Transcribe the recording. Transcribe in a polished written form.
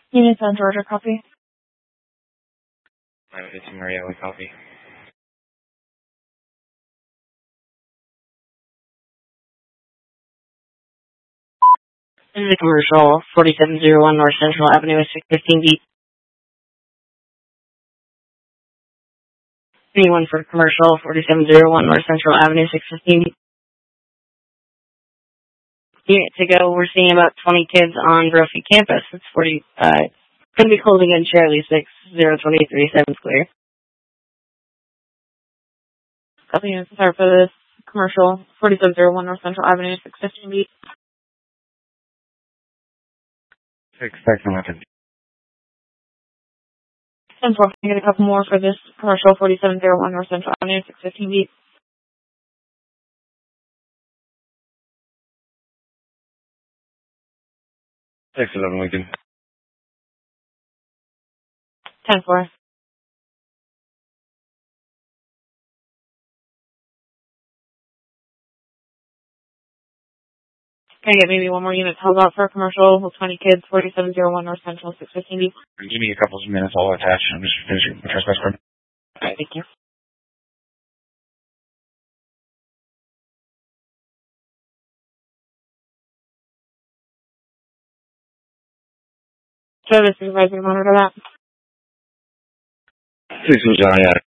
Unison, Georgia, copy. It's Maria, we copy. This is a commercial, 4701 North Central Avenue, 615B. Anyone for commercial, 4701 North Central Avenue, 615B. Unit to go, we're seeing about 20 kids on Brophy campus. It's going to be closing in Shirley 6023, 7th clear. Copy, units, sorry for this commercial, 4701 North Central Avenue, 615B. Expect them. 10-4, can I get a couple more for this commercial, 4701 North Central Avenue, 615B. Thanks, 11 Lincoln. 10-4. Can I get maybe one more unit held out for a commercial with 20 kids, 4701 North Central, 615B? Give me a couple of minutes, I'll attach. I'm just finishing the trespass card. Alright, thank you. Service supervisor, monitor that. 6 John, yeah.